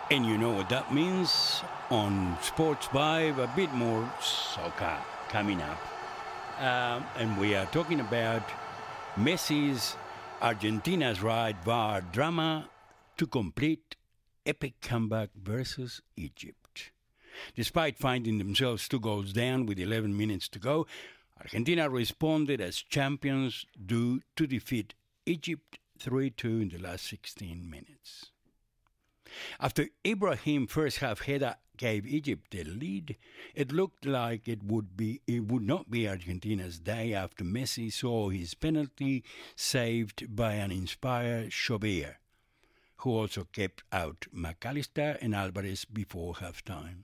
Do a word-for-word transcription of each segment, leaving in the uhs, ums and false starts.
And you know what that means? On Sports Vibe, a bit more soccer coming up. Um, and we are talking about Messi's Argentina's ride V A R drama to complete epic comeback versus Egypt. Despite finding themselves two goals down with eleven minutes to go, Argentina responded as champions due to defeat Egypt three two in the last sixteen minutes. After Ibrahim's first half header gave Egypt the lead, it looked like it would be it would not be Argentina's day after Messi saw his penalty saved by an inspired Chauvier, who also kept out McAllister and Alvarez before halftime.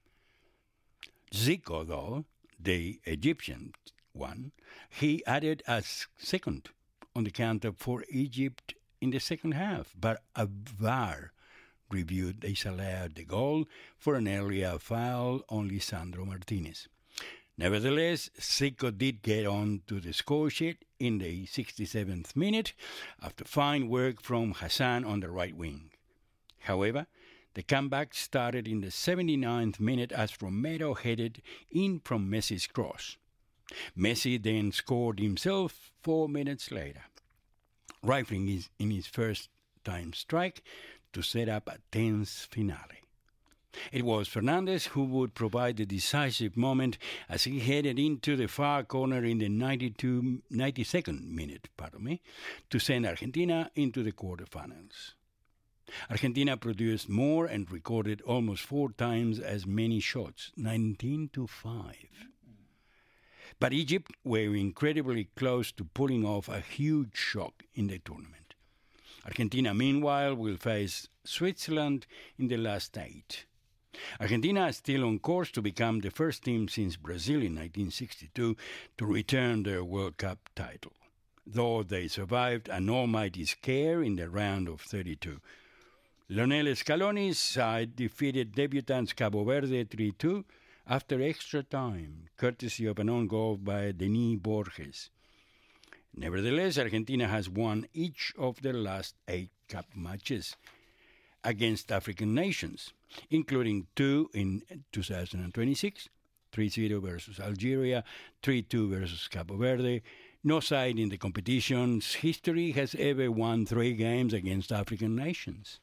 Zico, though, the Egyptian one, he added a second on the counter for Egypt in the second half, but a V A R review disallowed the goal for an earlier foul on Lisandro Martinez. Nevertheless, Zico did get on to the score sheet in the sixty-seventh minute after fine work from Hassan on the right wing. However, the comeback started in the seventy-ninth minute as Romero headed in from Messi's cross. Messi then scored himself four minutes later, rifling his, in his first-time strike to set up a tense finale. It was Fernandes who would provide the decisive moment as he headed into the far corner in the ninety-two, ninety-second minute, pardon me, to send Argentina into the quarterfinals. Argentina produced more and recorded almost four times as many shots, nineteen to five. But Egypt were incredibly close to pulling off a huge shock in the tournament. Argentina, meanwhile, will face Switzerland in the last eight. Argentina is still on course to become the first team since Brazil in nineteen sixty-two to return their World Cup title, though they survived an almighty scare in the round of thirty-two. Lionel Scaloni's side defeated debutants Cabo Verde three two after extra time, courtesy of an own goal by Denis Borges. Nevertheless, Argentina has won each of their last eight cup matches against African nations, including two in two thousand twenty-six, three zero versus Algeria, three two versus Cabo Verde. No side in the competition's history has ever won three games against African nations.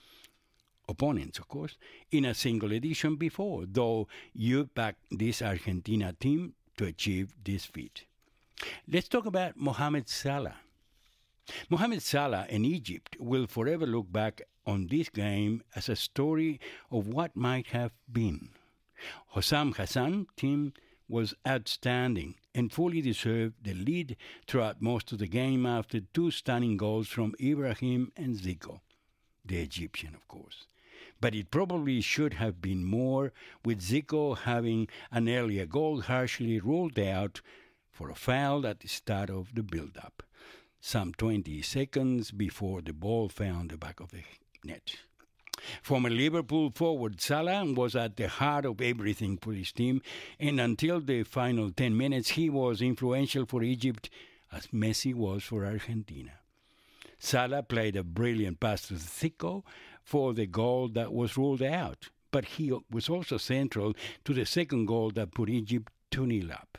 Opponents, of course, in a single edition before, though you backed this Argentina team to achieve this feat. Let's talk about Mohamed Salah. Mohamed Salah and Egypt will forever look back on this game as a story of what might have been. Hossam Hassan's team was outstanding and fully deserved the lead throughout most of the game after two stunning goals from Ibrahim and Zico, the Egyptian, of course. But it probably should have been more, with Zico having an earlier goal harshly ruled out for a foul at the start of the build-up, some twenty seconds before the ball found the back of the net. Former Liverpool forward Salah was at the heart of everything for his team, and until the final ten minutes he was influential for Egypt as Messi was for Argentina. Salah played a brilliant pass to Zico for the goal that was ruled out, but he was also central to the second goal that put Egypt two nil up.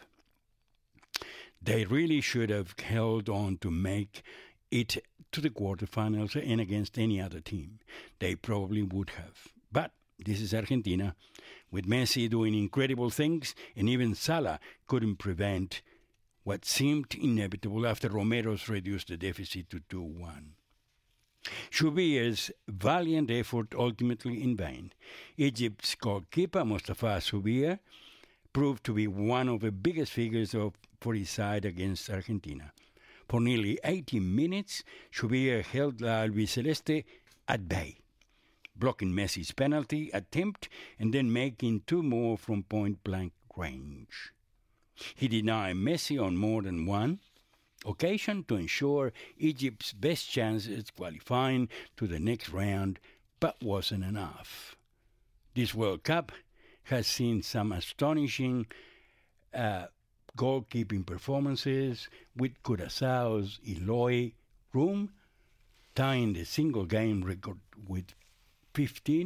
They really should have held on to make it to the quarterfinals and against any other team. They probably would have. But this is Argentina, with Messi doing incredible things, and even Salah couldn't prevent what seemed inevitable after Romero's reduced the deficit to two one. Chouvier's valiant effort ultimately in vain. Egypt's goalkeeper, Mostafa Chouvier, proved to be one of the biggest figures of, for his side against Argentina. For nearly eighty minutes, Chouvier held La Albiceleste at bay, blocking Messi's penalty attempt and then making two more from point-blank range. He denied Messi on more than one occasion to ensure Egypt's best chances qualifying to the next round, but wasn't enough. This World Cup has seen some astonishing uh, goalkeeping performances, with Curaçao's Eloy Room tying the single-game record with fifteen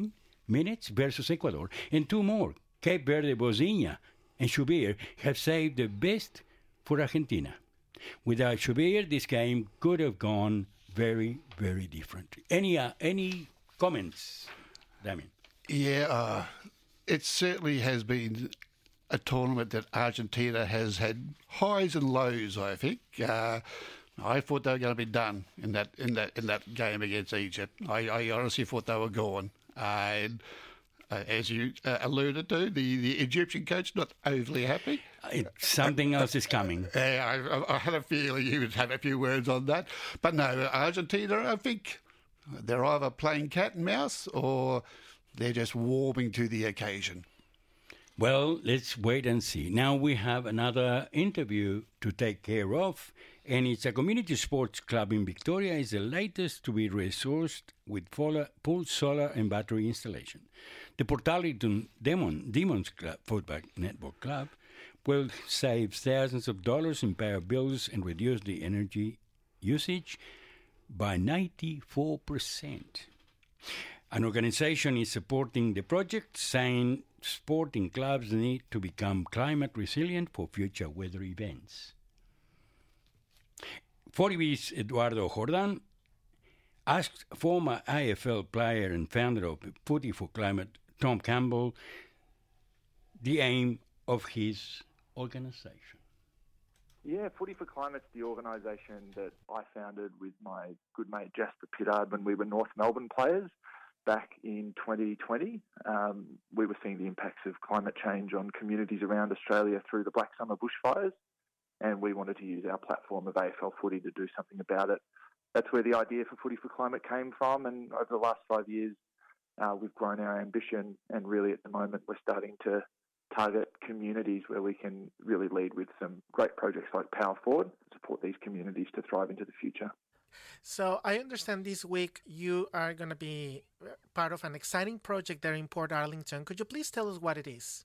minutes versus Ecuador, and two more, Cape Verde, Bosnia, and Shubir, have saved the best for Argentina. Without Shubir, this game could have gone very, very different. Any uh, any comments, Damien? Yeah, uh, it certainly has been a tournament that Argentina has had highs and lows, I think. Uh, I thought they were going to be done in that in that in that game against Egypt. I, I honestly thought they were gone. Uh, and uh, as you uh, alluded to, the, the Egyptian coach not overly happy. It, something else is coming. Yeah, I, I had a feeling you would have a few words on that. But no, Argentina, I think they're either playing cat and mouse or they're just warming to the occasion. Well, let's wait and see. Now we have another interview to take care of, and it's a community sports club in Victoria. It's the latest to be resourced with pool, solar, and battery installation. The Port Arlington Demon, Demons Club, Football Network Club will save thousands of dollars in power bills and reduce the energy usage by ninety-four percent. An organization is supporting the project, saying sporting clubs need to become climate resilient for future weather events. forty B's Eduardo Jordan asked former A F L player and founder of Footy for Climate, Tom Campbell, the aim of his organization. Yeah, Footy for Climate's the organisation that I founded with my good mate Jasper Pittard when we were North Melbourne players back in twenty twenty. Um, we were seeing the impacts of climate change on communities around Australia through the Black Summer bushfires, and we wanted to use our platform of A F L Footy to do something about it. That's where the idea for Footy for Climate came from, and over the last five years, uh, we've grown our ambition, and really at the moment we're starting to target communities where we can really lead with some great projects like Power Forward, support these communities to thrive into the future. So I understand this week you are going to be part of an exciting project there in Port Arlington. Could you please tell us what it is?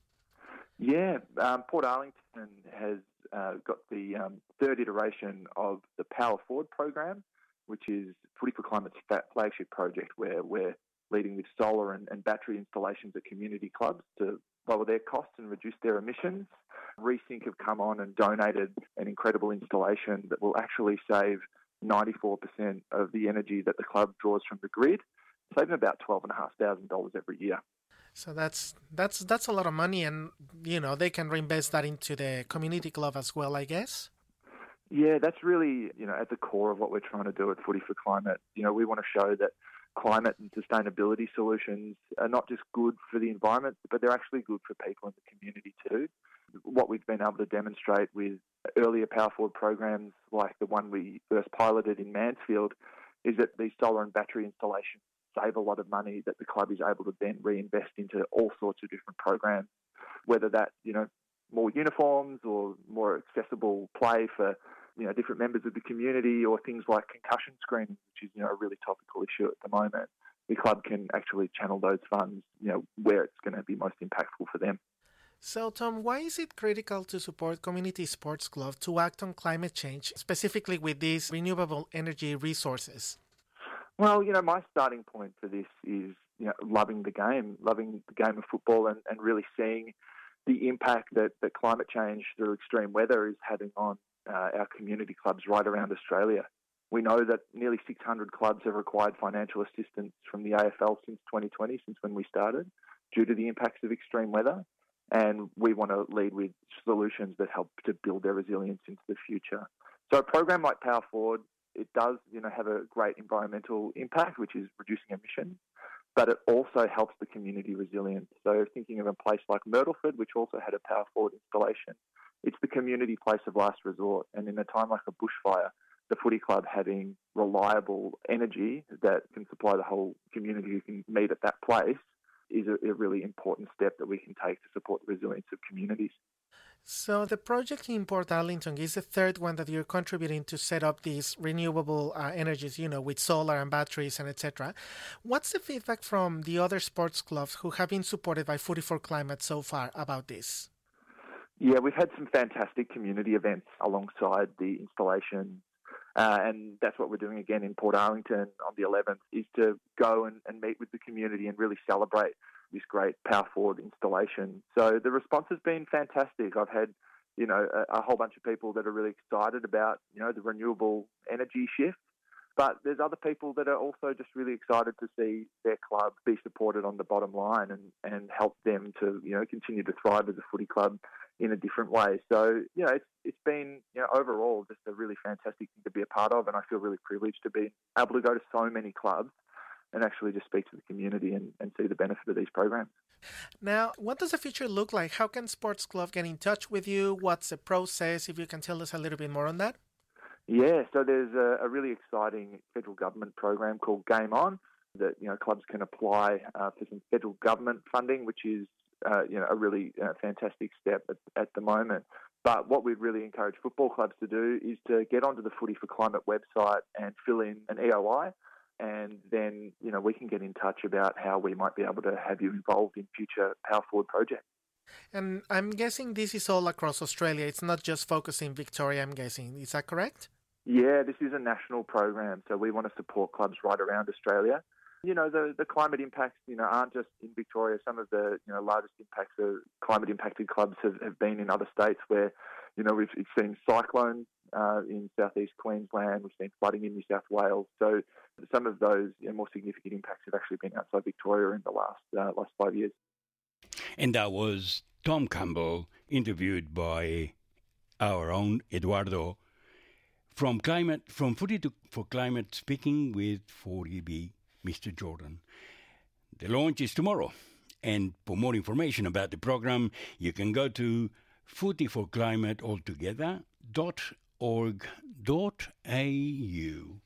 Yeah, um, Port Arlington has uh, got the um, third iteration of the Power Forward program, which is Footy for Climate's flagship project, where we're leading with solar and, and battery installations at community clubs to lower their costs and reduce their emissions. Resync have come on and donated an incredible installation that will actually save ninety-four percent of the energy that the club draws from the grid, saving about twelve thousand five hundred dollars every year. So that's that's that's a lot of money, and you know they can reinvest that into the community club as well, I guess. Yeah, that's really, you know, at the core of what we're trying to do at Footy for Climate. You know, we want to show that climate and sustainability solutions are not just good for the environment, but they're actually good for people in the community too. What we've been able to demonstrate with earlier Power Forward programs like the one we first piloted in Mansfield is that these solar and battery installations save a lot of money that the club is able to then reinvest into all sorts of different programs, whether that, you know, more uniforms or more accessible play for, you know, different members of the community, or things like concussion screening, which is, you know, a really topical issue at the moment. The club can actually channel those funds, you know, where it's going to be most impactful for them. So, Tom, why is it critical to support community sports clubs to act on climate change, specifically with these renewable energy resources? Well, you know, my starting point for this is, you know, loving the game, loving the game of football, and, and really seeing the impact that, that climate change through extreme weather is having on uh, our community clubs right around Australia. We know that nearly six hundred clubs have required financial assistance from the A F L since twenty twenty, since when we started, due to the impacts of extreme weather. And we want to lead with solutions that help to build their resilience into the future. So a program like Power Forward, it does, you know, have a great environmental impact, which is reducing emissions, but it also helps the community resilience. So thinking of a place like Myrtleford, which also had a Power Forward installation, it's the community place of last resort. And in a time like a bushfire, the footy club having reliable energy that can supply the whole community who can meet at that place is a, a really important step that we can take to support the resilience of communities. So the project in Port Arlington is the third one that you're contributing to set up these renewable uh, energies, you know, with solar and batteries and et cetera. What's the feedback from the other sports clubs who have been supported by Footy for Climate so far about this? Yeah, we've had some fantastic community events alongside the installation. Uh, and that's what we're doing again in Port Arlington on the eleventh, is to go and, and meet with the community and really celebrate this great power forward installation. So the response has been fantastic. I've had, you know, a, a whole bunch of people that are really excited about, you know, the renewable energy shift. But there's other people that are also just really excited to see their club be supported on the bottom line and, and help them to, you know, continue to thrive as a footy club in a different way. So, you know, it's it's been, you know, overall just a really fantastic thing to be a part of, and I feel really privileged to be able to go to so many clubs and actually just speak to the community and, and see the benefit of these programs. Now, what does the future look like? How can Sports Glove get in touch with you? What's the process? If you can tell us a little bit more on that. Yeah, so there's a, a really exciting federal government program called Game On that, you know, clubs can apply uh, for some federal government funding, which is, uh, you know, a really uh, fantastic step at, at the moment. But what we'd really encourage football clubs to do is to get onto the Footy for Climate website and fill in an E O I, and then, you know, we can get in touch about how we might be able to have you involved in future Power Forward projects. And I'm guessing this is all across Australia. It's not just focused in Victoria, I'm guessing. Is that correct? Yeah, this is a national program, so we want to support clubs right around Australia. You know, the, the climate impacts, you know, aren't just in Victoria. Some of the, you know, largest impacts of climate impacted clubs have, have been in other states where, you know, we've seen cyclones uh, in southeast Queensland, we've seen flooding in New South Wales. So some of those, you know, more significant impacts have actually been outside Victoria in the last uh, last five years. And that was Tom Campbell, interviewed by our own Eduardo from Climate, from Footy to, for Climate, speaking with forty B, Mister Jordan. The launch is tomorrow. And for more information about the program, you can go to footy for climate altogether dot org dot a u.